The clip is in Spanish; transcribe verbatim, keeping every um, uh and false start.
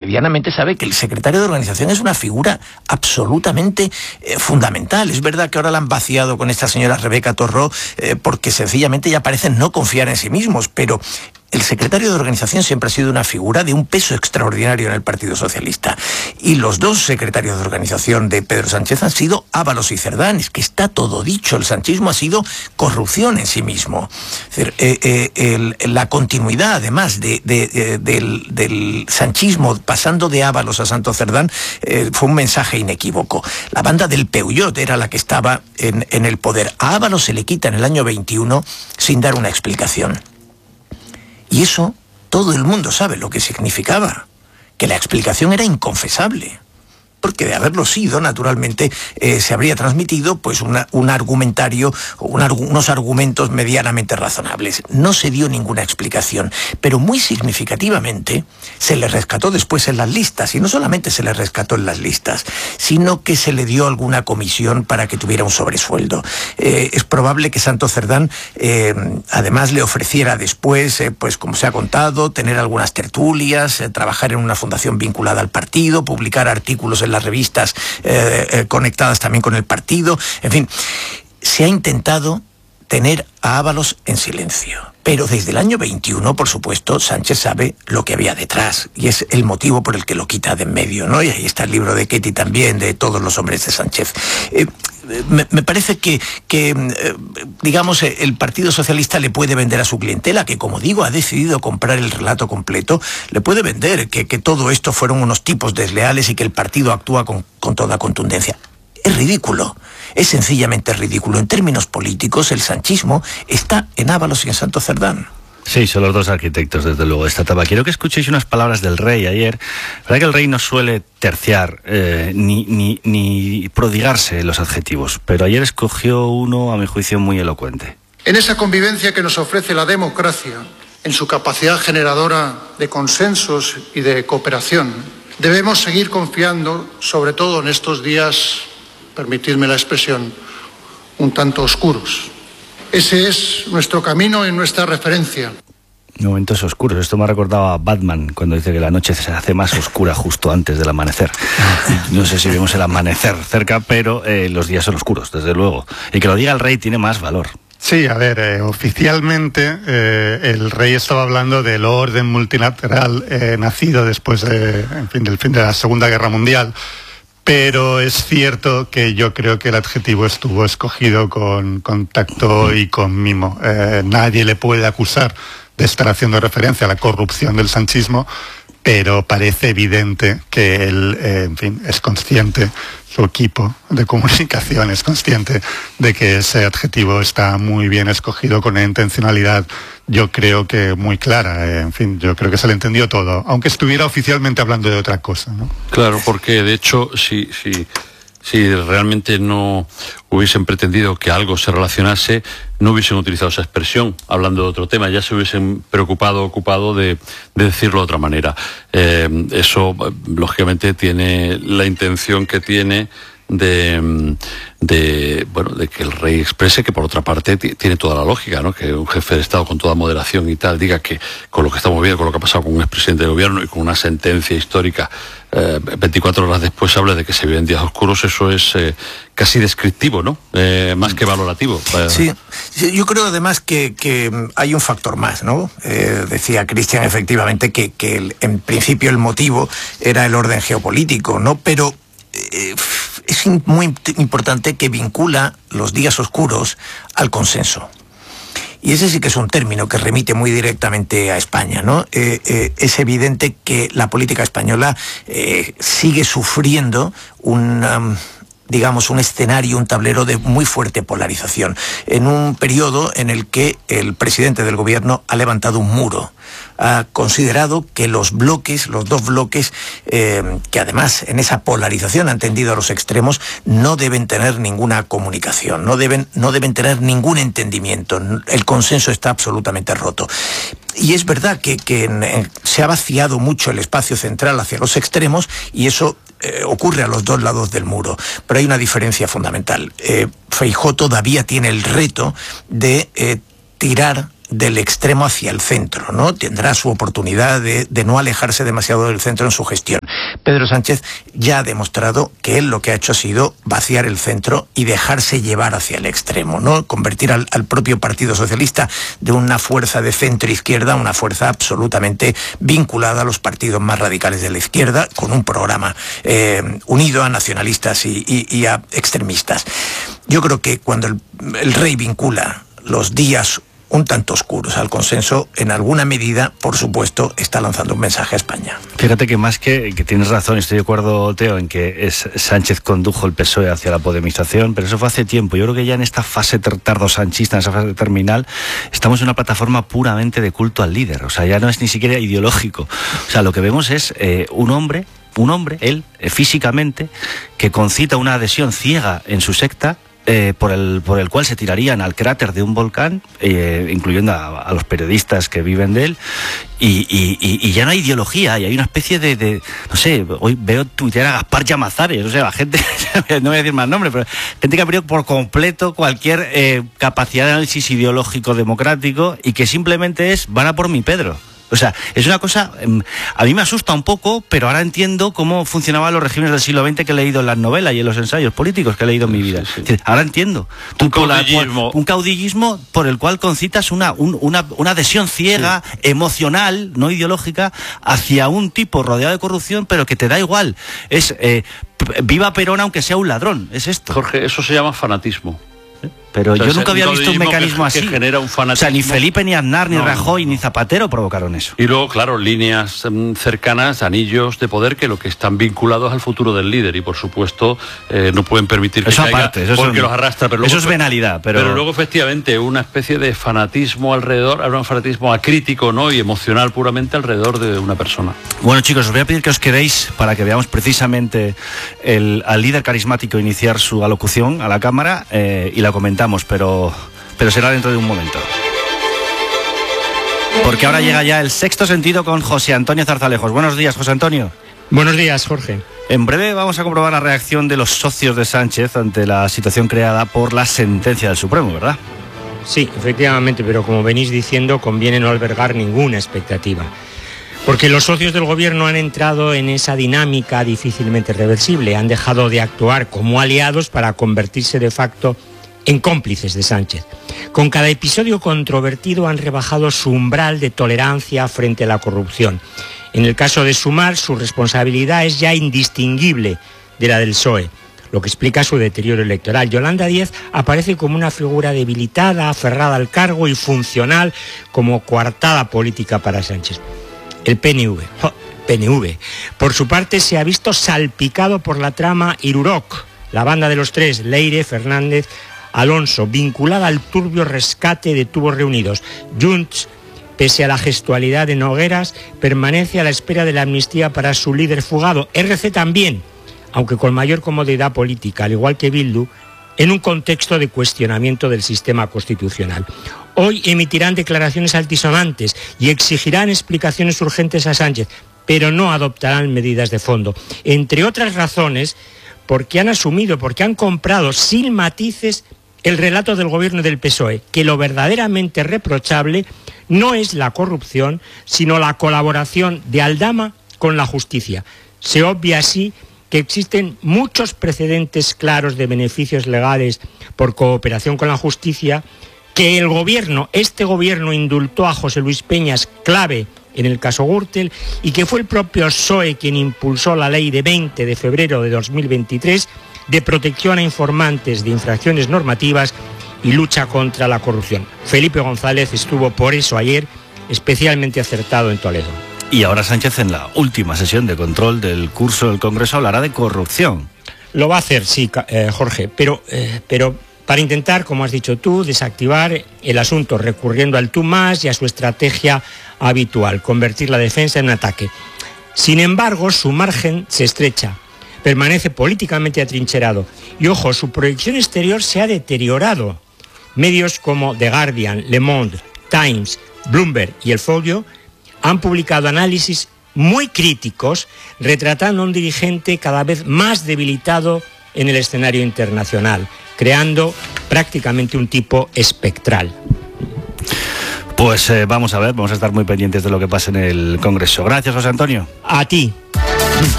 medianamente sabe que el secretario de organización es una figura absolutamente eh, fundamental. Es verdad que ahora la han vaciado con esta señora Rebeca Torró eh, porque sencillamente ya parecen no confiar en sí mismos, pero el secretario de organización siempre ha sido una figura de un peso extraordinario en el Partido Socialista. Y los dos secretarios de organización de Pedro Sánchez han sido Ábalos y Cerdán. Es que está todo dicho. El sanchismo ha sido corrupción en sí mismo. Es decir, eh, eh, el, la continuidad, además, de, de, de, del, del sanchismo pasando de Ábalos a Santos Cerdán eh, fue un mensaje inequívoco. La banda del Peuyot era la que estaba en, en el poder. A Ábalos se le quita en el año veintiuno sin dar una explicación. Y eso todo el mundo sabe lo que significaba, que la explicación era inconfesable. Porque de haberlo sido, naturalmente, eh, se habría transmitido pues una, un argumentario, un, unos argumentos medianamente razonables. No se dio ninguna explicación, pero muy significativamente se le rescató después en las listas, y no solamente se le rescató en las listas, sino que se le dio alguna comisión para que tuviera un sobresueldo. Eh, es probable que Santos Cerdán, eh, además, le ofreciera después, eh, pues como se ha contado, tener algunas tertulias, eh, trabajar en una fundación vinculada al partido, publicar artículos en las revistas eh, eh, conectadas también con el partido. En fin, se ha intentado tener a Ábalos en silencio. Pero desde el año veintiuno, por supuesto, Sánchez sabe lo que había detrás, y es el motivo por el que lo quita de en medio, ¿no? Y ahí está el libro de Ketty también, de todos los hombres de Sánchez. Eh, me, me parece que, que eh, digamos, el Partido Socialista le puede vender a su clientela, que como digo, ha decidido comprar el relato completo, le puede vender que, que todo esto fueron unos tipos desleales y que el partido actúa con, con toda contundencia. Es ridículo, es sencillamente ridículo. En términos políticos, el sanchismo está en Ábalos y en Santos Cerdán. Sí, son los dos arquitectos, desde luego, de esta etapa. Quiero que escuchéis unas palabras del rey ayer. La verdad que el rey no suele terciar eh, ni, ni, ni prodigarse en los adjetivos, pero ayer escogió uno, a mi juicio, muy elocuente. En esa convivencia que nos ofrece la democracia, en su capacidad generadora de consensos y de cooperación, debemos seguir confiando, sobre todo en estos días, permitidme la expresión, un tanto oscuros. Ese es nuestro camino y nuestra referencia. Momentos oscuros. Esto me ha recordado a Batman, cuando dice que la noche se hace más oscura justo antes del amanecer. No sé si vemos el amanecer cerca, pero eh, los días son oscuros, desde luego. Y que lo diga el rey tiene más valor. Sí, a ver, eh, oficialmente eh, el rey estaba hablando del orden multilateral eh, nacido después de, en fin, del fin de la Segunda Guerra Mundial. Pero es cierto que yo creo que el adjetivo estuvo escogido con, con tacto y con mimo. Eh, nadie le puede acusar de estar haciendo referencia a la corrupción del sanchismo, pero parece evidente que él, eh, en fin, es consciente, su equipo de comunicación es consciente de que ese adjetivo está muy bien escogido con una intencionalidad, yo creo que muy clara. Eh, en fin, yo creo que se le entendió todo, aunque estuviera oficialmente hablando de otra cosa, ¿no? Claro, porque de hecho, si, si, si realmente no hubiesen pretendido que algo se relacionase, no hubiesen utilizado esa expresión, hablando de otro tema, ya se hubiesen preocupado, ocupado de, de decirlo de otra manera. Eh, eso, lógicamente, tiene la intención que tiene de, de, bueno, de que el rey exprese, que por otra parte tiene toda la lógica, ¿no? Que un jefe de Estado con toda moderación y tal diga que con lo que estamos viendo, con lo que ha pasado con un expresidente de gobierno y con una sentencia histórica, eh, veinticuatro horas después habla de que se viven días oscuros, eso es eh, casi descriptivo, ¿no? Eh, más que valorativo. Sí, yo creo además que, que hay un factor más, ¿no? Eh, decía Cristian efectivamente que, que el, en principio el motivo era el orden geopolítico, ¿no? Pero eh, es muy importante que vincula los días oscuros al consenso. Y ese sí que es un término que remite muy directamente a España, ¿no? Eh, eh, es evidente que la política española eh, sigue sufriendo un, um, digamos, un escenario, un tablero de muy fuerte polarización, en un periodo en el que el presidente del gobierno ha levantado un muro. Ha considerado que los bloques, los dos bloques, eh, que además en esa polarización han tendido a los extremos, no deben tener ninguna comunicación, no deben, no deben tener ningún entendimiento. El consenso está absolutamente roto. Y es verdad que, que en, en, se ha vaciado mucho el espacio central hacia los extremos, y eso eh, ocurre a los dos lados del muro. Pero hay una diferencia fundamental. Eh, Feijóo todavía tiene el reto de eh, tirar del extremo hacia el centro, ¿no? Tendrá su oportunidad de, de no alejarse demasiado del centro en su gestión. Pedro Sánchez ya ha demostrado que él lo que ha hecho ha sido vaciar el centro y dejarse llevar hacia el extremo, ¿no? Convertir al, al propio Partido Socialista de una fuerza de centro-izquierda a una fuerza absolutamente vinculada a los partidos más radicales de la izquierda, con un programa eh, unido a nacionalistas y, y, y a extremistas. Yo creo que cuando el, el rey vincula los días un tanto oscuros al consenso, en alguna medida, por supuesto, está lanzando un mensaje a España. Fíjate que más que, que tienes razón, estoy de acuerdo, Teo, en que es, Sánchez condujo el P S O E hacia la podemización, pero eso fue hace tiempo. Yo creo que ya en esta fase tardosanchista, en esa fase terminal, estamos en una plataforma puramente de culto al líder. O sea, ya no es ni siquiera ideológico. O sea, lo que vemos es eh, un hombre, un hombre, él, eh, físicamente, que concita una adhesión ciega en su secta, Eh, por, el, por el cual se tirarían al cráter de un volcán, eh, incluyendo a, a los periodistas que viven de él, y, y, y ya no hay ideología, y hay una especie de, de no sé, hoy veo tuitear a Gaspar Llamazares, o sea, la gente, no voy a decir más nombres, pero gente que ha perdido por completo cualquier eh, capacidad de análisis ideológico democrático, y que simplemente es, van a por mi Pedro. O sea, es una cosa, a mí me asusta un poco, pero ahora entiendo cómo funcionaban los regímenes del siglo veinte que he leído en las novelas y en los ensayos políticos que he leído en mi vida. Sí, sí. Es decir, ahora entiendo. Un caudillismo. Un caudillismo por el cual concitas una, un, una, una adhesión ciega, sí, emocional, no ideológica, hacia un tipo rodeado de corrupción, pero que te da igual. Es eh, viva Perón aunque sea un ladrón, es esto. Jorge, eso se llama fanatismo. Pero o sea, yo nunca había visto un mecanismo que, así. Que genera un fanatismo. O sea, ni Felipe, ni Aznar, ni no, Rajoy, no. ni Zapatero provocaron eso. Y luego, claro, líneas um, cercanas, anillos de poder que lo que están vinculados al futuro del líder y, por supuesto, eh, no pueden permitir que eso caiga aparte, eso porque son, los arrastra. Pero luego, eso es venalidad. Pero... pero luego, efectivamente, una especie de fanatismo alrededor, un fanatismo acrítico, ¿no? Y emocional puramente alrededor de una persona. Bueno, chicos, os voy a pedir que os quedéis para que veamos precisamente el, al líder carismático iniciar su alocución a la Cámara eh, y la comentamos, pero... pero será dentro de un momento. Porque ahora llega ya el Sexto Sentido con José Antonio Zarzalejos. Buenos días, José Antonio. Buenos días, Jorge. En breve vamos a comprobar la reacción de los socios de Sánchez ante la situación creada por la sentencia del Supremo, ¿verdad? Sí, efectivamente, pero como venís diciendo, conviene no albergar ninguna expectativa. Porque los socios del gobierno han entrado en esa dinámica difícilmente reversible. Han dejado de actuar como aliados para convertirse de facto en cómplices de Sánchez. Con cada episodio controvertido han rebajado su umbral de tolerancia frente a la corrupción. En el caso de Sumar, su responsabilidad es ya indistinguible de la del P S O E, lo que explica su deterioro electoral. Yolanda Díaz aparece como una figura debilitada, aferrada al cargo y funcional como coartada política para Sánchez. El P N V, oh, P N V, por su parte, se ha visto salpicado por la trama Iruroc, la banda de los tres, Leire, Fernández, Alonso, vinculada al turbio rescate de tubos reunidos. Junts, pese a la gestualidad de Nogueras, permanece a la espera de la amnistía para su líder fugado. R C también, aunque con mayor comodidad política, al igual que Bildu, en un contexto de cuestionamiento del sistema constitucional. Hoy emitirán declaraciones altisonantes y exigirán explicaciones urgentes a Sánchez, pero no adoptarán medidas de fondo. Entre otras razones, porque han asumido, porque han comprado sin matices el relato del gobierno del P S O E, que lo verdaderamente reprochable no es la corrupción, sino la colaboración de Aldama con la justicia. Se obvia así que existen muchos precedentes claros de beneficios legales por cooperación con la justicia, que el gobierno, este gobierno indultó a José Luis Peñas, clave en el caso Gürtel, y que fue el propio P S O E quien impulsó la ley de veinte de febrero de dos mil veintitrés de protección a informantes de infracciones normativas y lucha contra la corrupción. Felipe González estuvo por eso ayer especialmente acertado en Toledo. Y ahora Sánchez, en la última sesión de control del curso del Congreso, hablará de corrupción. Lo va a hacer, sí, eh, Jorge, pero, eh, pero para intentar, como has dicho tú, desactivar el asunto, recurriendo al tú más y a su estrategia habitual, convertir la defensa en un ataque. Sin embargo, su margen se estrecha, permanece políticamente atrincherado y, ojo, su proyección exterior se ha deteriorado. Medios como The Guardian, Le Monde, Times, Bloomberg y El Folio han publicado análisis muy críticos retratando a un dirigente cada vez más debilitado en el escenario internacional, creando prácticamente un tipo espectral. Pues eh, vamos a ver, vamos a estar muy pendientes de lo que pase en el Congreso. Gracias, José Antonio. A ti.